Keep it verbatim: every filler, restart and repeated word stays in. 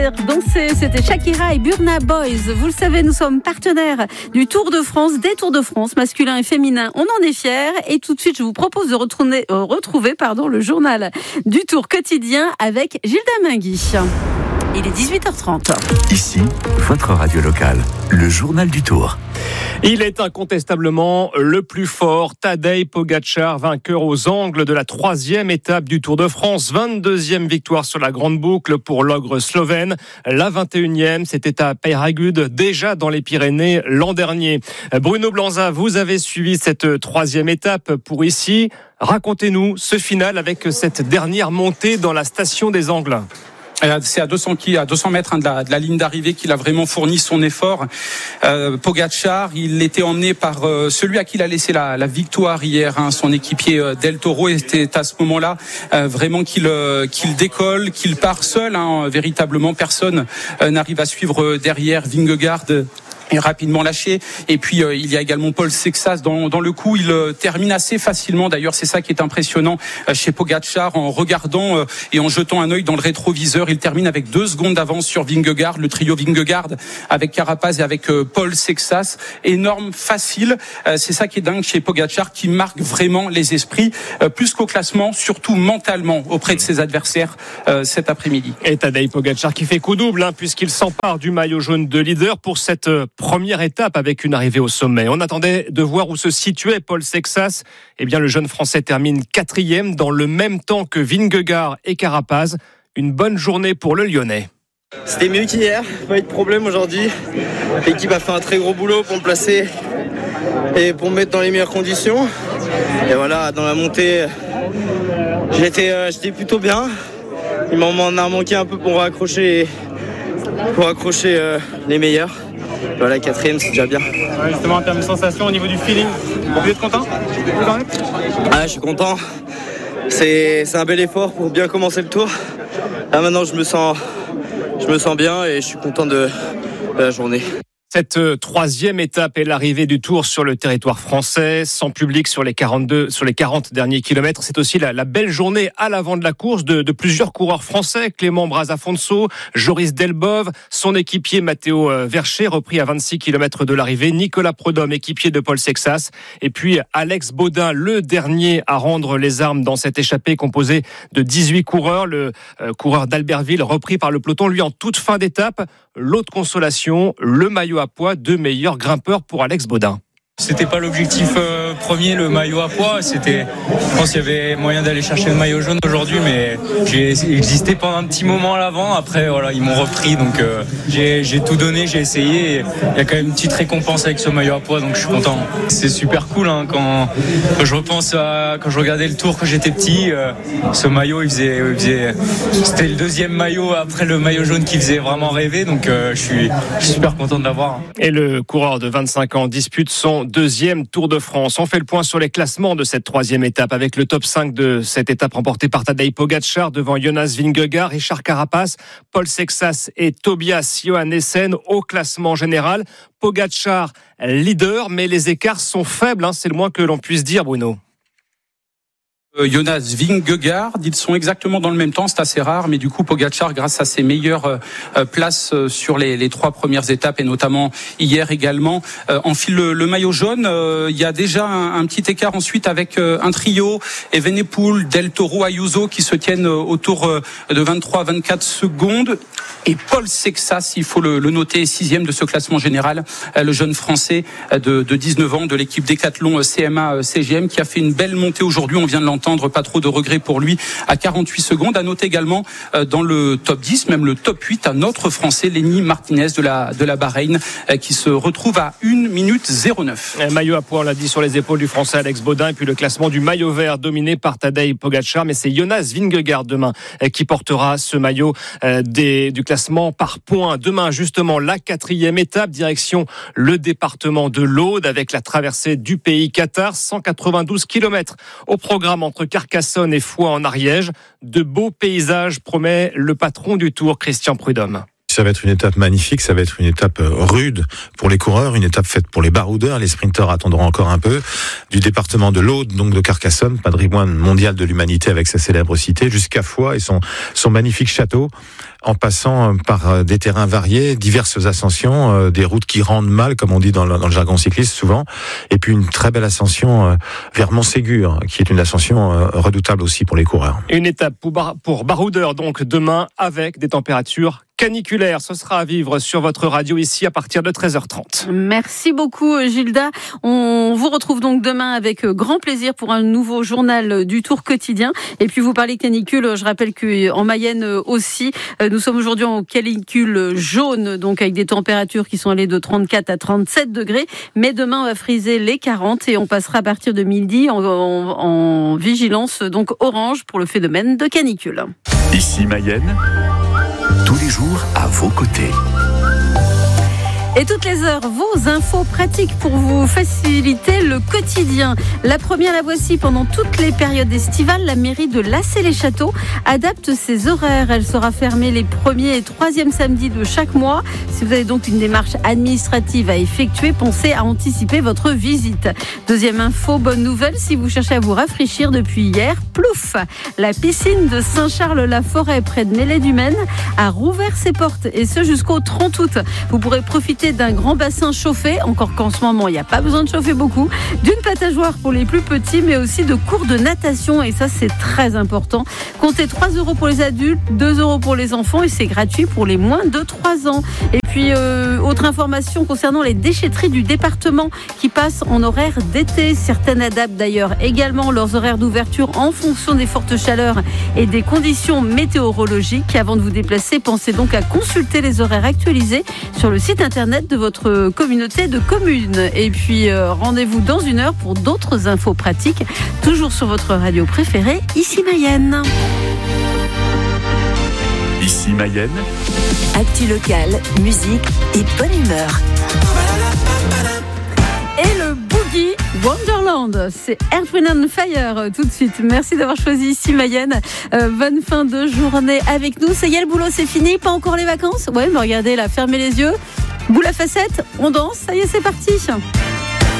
Danser, c'était Shakira et Burna Boys. Vous le savez, nous sommes partenaires du Tour de France, des Tours de France, masculin et féminin. On en est fiers. Et tout de suite, je vous propose de retrouver, euh, retrouver pardon, le journal du Tour quotidien avec Gilles Damingui. Il est dix-huit heures trente. Ici, votre radio locale, le journal du Tour. Il est incontestablement le plus fort. Tadej Pogačar, vainqueur aux angles de la troisième étape du Tour de France. vingt-deuxième victoire sur la grande boucle pour l'ogre slovène. La vingt et unième, c'était à Peyragudes, déjà dans les Pyrénées l'an dernier. Bruno Blanza, vous avez suivi cette troisième étape pour ici. Racontez-nous ce final avec cette dernière montée dans la station des Angles. C'est à deux cents, à deux cents mètres hein, de, la, de la ligne d'arrivée qu'il a vraiment fourni son effort. Euh, Pogačar, il était emmené par euh, celui à qui il a laissé la, la victoire hier, hein, son équipier euh, Del Toro. Et c'était à ce moment-là euh, vraiment qu'il, euh, qu'il décolle, qu'il part seul. Hein, véritablement, personne euh, n'arrive à suivre derrière. Vingegaard est rapidement lâché. Et puis euh, il y a également Paul Sexas dans, dans le coup. Il euh, termine assez facilement. D'ailleurs, c'est ça qui est impressionnant euh, chez Pogačar. En regardant euh, et en jetant un œil dans le rétroviseur, il termine avec deux secondes d'avance sur Vingegaard. Le trio Vingegaard avec Carapaz et avec euh, Paul Sexas. Énorme, facile. Euh, c'est ça qui est dingue chez Pogačar, qui marque vraiment les esprits, euh, plus qu'au classement, surtout mentalement auprès de ses adversaires euh, cet après-midi. Et Tadej Pogačar qui fait coup double, hein, puisqu'il s'empare du maillot jaune de leader pour cette euh, première étape avec une arrivée au sommet. On attendait de voir où se situait Paul Sexas. Eh bien, le jeune Français termine quatrième dans le même temps que Vingegaard et Carapaz. Une bonne journée pour le Lyonnais. C'était mieux qu'hier, pas eu de problème aujourd'hui. L'équipe a fait un très gros boulot pour me placer et pour me mettre dans les meilleures conditions. Et voilà, dans la montée, j'étais, euh, j'étais plutôt bien. Il m'en a manqué un peu pour accrocher, pour accrocher euh, les meilleurs. Voilà, quatrième, c'est déjà bien. Ouais, justement, en termes de sensations, au niveau du feeling, vous êtes content quand même ? Ah, je suis content. C'est, c'est un bel effort pour bien commencer le tour. Là, maintenant, je me sens, je me sens bien et je suis content de, de la journée. Cette troisième étape est l'arrivée du Tour sur le territoire français, sans public sur les quarante-deux, sur les quarante derniers kilomètres. C'est aussi la, la belle journée à l'avant de la course de, de plusieurs coureurs français. Clément Brazafonso, Joris Delbove, son équipier Matteo Vercher, repris à vingt-six kilomètres de l'arrivée. Nicolas Prudhomme, équipier de Paul Sexas. Et puis Alex Baudin, le dernier à rendre les armes dans cette échappée composée de dix-huit coureurs. Le euh, coureur d'Albertville, repris par le peloton, lui en toute fin d'étape. L'autre consolation, le maillot à poids, deux meilleurs grimpeurs pour Alex Baudin. C'était pas l'objectif euh, premier, le maillot à poids. C'était, je pense qu'il y avait moyen d'aller chercher le maillot jaune aujourd'hui, mais j'ai existé pendant un petit moment à l'avant. Après, voilà, ils m'ont repris, donc euh, j'ai, j'ai tout donné, j'ai essayé. Et il y a quand même une petite récompense avec ce maillot à poids, donc je suis content. C'est super cool hein, quand, quand je repense à quand je regardais le Tour quand j'étais petit. Euh, ce maillot, il faisait, il faisait, c'était le deuxième maillot après le maillot jaune qui faisait vraiment rêver. Donc euh, je suis, je suis super content de l'avoir. Et le coureur de vingt-cinq ans dispute son deuxième Tour de France. On fait le point sur les classements de cette troisième étape avec le top cinq de cette étape remportée par Tadej Pogačar devant Jonas Vingegaard, Richard Carapaz, Paul Sexas et Tobias Johannessen au classement général. Pogačar leader, mais les écarts sont faibles, hein, c'est le moins que l'on puisse dire, Bruno. Euh, Jonas Vingegaard, ils sont exactement dans le même temps, c'est assez rare, mais du coup Pogačar, grâce à ses meilleures euh, places euh, sur les, les trois premières étapes et notamment hier également, euh, enfile le, le maillot jaune. Euh, il y a déjà un, un petit écart ensuite avec euh, un trio, Evenepoel, Del Toro, Ayuso qui se tiennent euh, autour euh, de vingt-trois à vingt-quatre secondes. Et Paul Sexas, il faut le, le noter, sixième de ce classement général, euh, le jeune français euh, de, de dix-neuf ans de l'équipe Décathlon C M A C G M qui a fait une belle montée aujourd'hui, on vient de l'entendre. Pas trop de regrets pour lui à quarante-huit secondes. À noter également euh, dans le top dix, même le top huit, un autre Français, Lenny Martinez de la, de la Bahreïn, euh, qui se retrouve à une minute zéro neuf. Un maillot à poids, on l'a dit, sur les épaules du Français Alex Baudin. Et puis le classement du maillot vert dominé par Tadej Pogačar. Mais c'est Jonas Vingegaard demain euh, qui portera ce maillot euh, des, du classement par points. Demain, justement, la quatrième étape, direction le département de l'Aude avec la traversée du pays Qatar. cent quatre-vingt-douze kilomètres au programme entre Carcassonne et Foix en Ariège. De beaux paysages promet le patron du Tour, Christian Prudhomme. Ça va être une étape magnifique, ça va être une étape rude pour les coureurs, une étape faite pour les baroudeurs. Les sprinteurs attendront encore un peu. Du département de l'Aude, donc de Carcassonne, patrimoine mondial de l'humanité avec sa célébre cité, jusqu'à Foix et son, son magnifique château. en passant par des terrains variés, diverses ascensions, euh, des routes qui rendent mal, comme on dit dans le, dans le jargon cycliste souvent, et puis une très belle ascension euh, vers Montségur, qui est une ascension euh, redoutable aussi pour les coureurs. Une étape pour, bar- pour baroudeurs donc demain avec des températures caniculaire. Ce sera à vivre sur votre radio ici à partir de treize heures trente. Merci beaucoup Gilda. On vous retrouve donc demain avec grand plaisir pour un nouveau journal du Tour quotidien. Et puis vous parlez canicule, je rappelle qu'en Mayenne aussi, nous sommes aujourd'hui en canicule jaune, donc avec des températures qui sont allées de trente-quatre à trente-sept degrés. Mais demain on va friser les quarante et on passera à partir de midi en, en, en vigilance donc orange pour le phénomène de canicule. Ici Mayenne, tous les jours à vos côtés. Et toutes les heures, vos infos pratiques pour vous faciliter le quotidien. La première, la voici. Pendant toutes les périodes estivales, la mairie de Lassay-les-Châteaux adapte ses horaires. Elle sera fermée les premiers et troisièmes samedis de chaque mois. Si vous avez donc une démarche administrative à effectuer, pensez à anticiper votre visite. Deuxième info, bonne nouvelle, si vous cherchez à vous rafraîchir depuis hier, plouf, la piscine de Saint-Charles-la-Forêt près de Mélé-du-Maine a rouvert ses portes et ce jusqu'au trente août. Vous pourrez profiter d'un grand bassin chauffé, encore qu'en ce moment il n'y a pas besoin de chauffer beaucoup, d'une patageoire pour les plus petits, mais aussi de cours de natation, et ça c'est très important. Comptez trois euros pour les adultes, deux euros pour les enfants, et c'est gratuit pour les moins de trois ans. Et puis euh, autre information concernant les déchetteries du département qui passent en horaire d'été. Certaines adaptent d'ailleurs également leurs horaires d'ouverture en fonction des fortes chaleurs et des conditions météorologiques. Avant de vous déplacer, pensez donc à consulter les horaires actualisés sur le site internet de votre communauté de communes. Et puis euh, rendez-vous dans une heure pour d'autres infos pratiques, toujours sur votre radio préférée, ici Mayenne. Ici Mayenne, actu locale, musique et bonne humeur. Et le Boogie Wonderland, c'est Earth, Wind and Fire tout de suite. Merci d'avoir choisi ici Mayenne. Euh, bonne fin de journée avec nous. Ça y est, le boulot c'est fini, pas encore les vacances. Ouais, mais regardez là, fermez les yeux. Boule à facettes, on danse, ça y est, c'est parti.